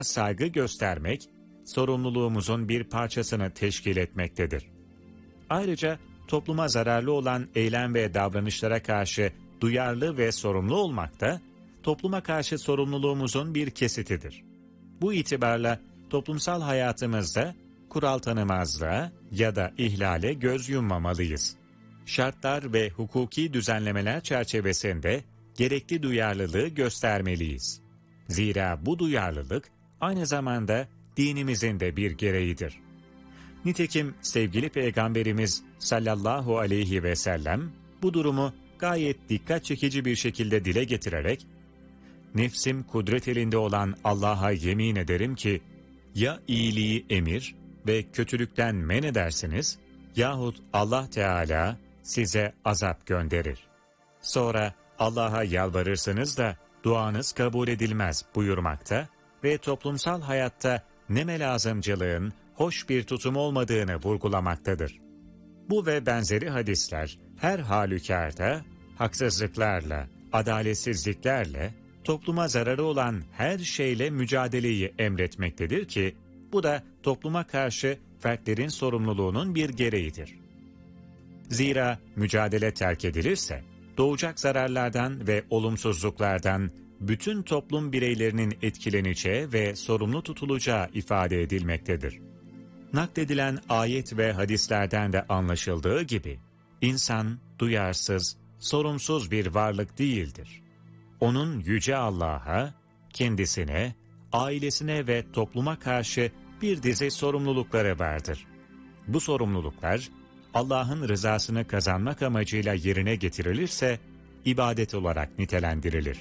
saygı göstermek, sorumluluğumuzun bir parçasını teşkil etmektedir. Ayrıca topluma zararlı olan eylem ve davranışlara karşı duyarlı ve sorumlu olmak da topluma karşı sorumluluğumuzun bir kesitidir. Bu itibarla toplumsal hayatımızda kural tanımazlığa ya da ihlale göz yummamalıyız. Şartlar ve hukuki düzenlemeler çerçevesinde gerekli duyarlılığı göstermeliyiz. Zira bu duyarlılık aynı zamanda dinimizin de bir gereğidir. Nitekim sevgili Peygamberimiz sallallahu aleyhi ve sellem bu durumu gayet dikkat çekici bir şekilde dile getirerek, "Nefsim kudret elinde olan Allah'a yemin ederim ki, ya iyiliği emir ve kötülükten men edersiniz, yahut Allah Teala size azap gönderir. Sonra Allah'a yalvarırsınız da duanız kabul edilmez" buyurmakta ve toplumsal hayatta neme lazımcılığın hoş bir tutum olmadığını vurgulamaktadır. Bu ve benzeri hadisler her halükarda haksızlıklarla, adaletsizliklerle, topluma zararı olan her şeyle mücadeleyi emretmektedir ki, bu da topluma karşı fertlerin sorumluluğunun bir gereğidir. Zira mücadele terk edilirse, doğacak zararlardan ve olumsuzluklardan bütün toplum bireylerinin etkileneceği ve sorumlu tutulacağı ifade edilmektedir. Nakledilen ayet ve hadislerden de anlaşıldığı gibi, insan duyarsız, sorumsuz bir varlık değildir. Onun Yüce Allah'a, kendisine, ailesine ve topluma karşı bir dizi sorumlulukları vardır. Bu sorumluluklar, Allah'ın rızasını kazanmak amacıyla yerine getirilirse, ibadet olarak nitelendirilir.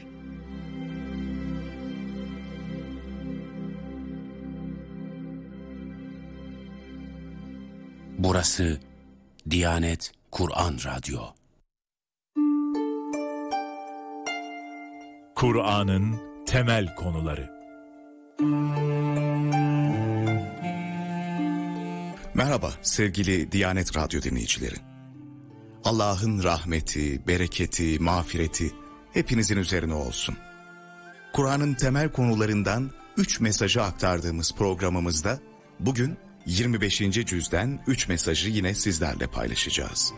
Burası Diyanet Kur'an Radyo. Kur'an'ın temel konuları. Merhaba sevgili Diyanet Radyo dinleyicileri. Allah'ın rahmeti, bereketi, mağfireti hepinizin üzerine olsun. Kur'an'ın temel konularından 3 mesajı aktardığımız programımızda bugün 25. cüzden 3 mesajı yine sizlerle paylaşacağız.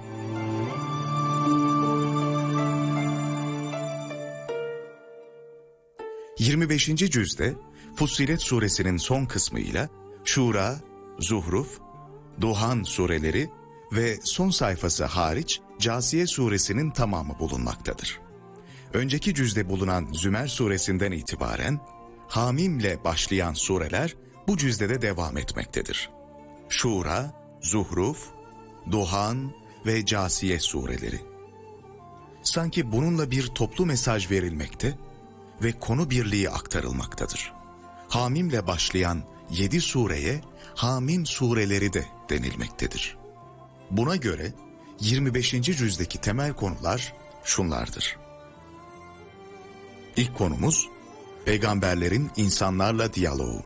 ...25. cüzde Fussilet suresinin son kısmıyla Şura, Zuhruf, Duhan sureleri ve son sayfası hariç Câsiye suresinin tamamı bulunmaktadır. Önceki cüzde bulunan Zümer suresinden itibaren Hamim'le başlayan sureler bu cüzde de devam etmektedir. Şura, Zuhruf, Duhan ve Câsiye sureleri. Sanki bununla bir toplu mesaj verilmekte ve konu birliği aktarılmaktadır. Hamim'le başlayan 7 sureye Hamim sureleri de denilmektedir. Buna göre 25. cüzdeki temel konular şunlardır. İlk konumuz peygamberlerin insanlarla diyaloğu.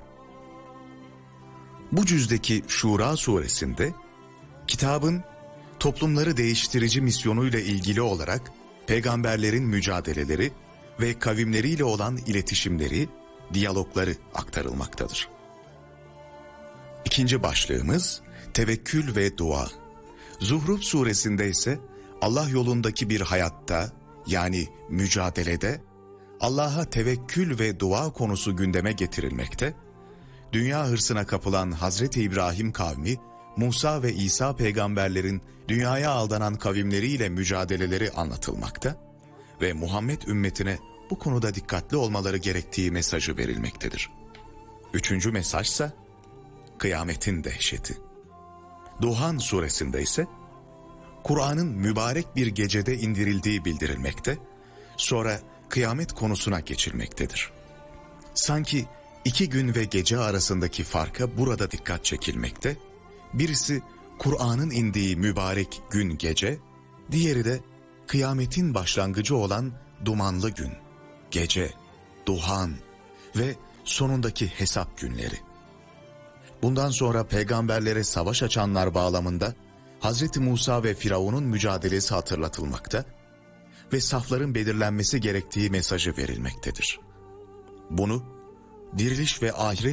Bu cüzdeki Şura suresinde kitabın toplumları değiştirici misyonuyla ilgili olarak peygamberlerin mücadeleleri ve kavimleriyle olan iletişimleri, diyalogları aktarılmaktadır. İkinci başlığımız tevekkül ve dua. Zuhruf suresinde ise Allah yolundaki bir hayatta, yani mücadelede Allah'a tevekkül ve dua konusu gündeme getirilmekte, dünya hırsına kapılan Hazreti İbrahim kavmi, Musa ve İsa peygamberlerin dünyaya aldanan kavimleriyle mücadeleleri anlatılmakta ve Muhammed ümmetine bu konuda dikkatli olmaları gerektiği mesajı verilmektedir. Üçüncü mesajsa kıyametin dehşeti. Duhan suresinde ise Kur'an'ın mübarek bir gecede indirildiği bildirilmekte, sonra kıyamet konusuna geçilmektedir. Sanki 2 gün ve gece arasındaki farka burada dikkat çekilmekte, birisi Kur'an'ın indiği mübarek gün gece, diğeri de kıyametin başlangıcı olan dumanlı gün, gece, duhan ve sonundaki hesap günleri. Bundan sonra peygamberlere savaş açanlar bağlamında Hazreti Musa ve Firavun'un mücadelesi hatırlatılmakta ve safların belirlenmesi gerektiği mesajı verilmektedir. Bunu diriliş ve ahiret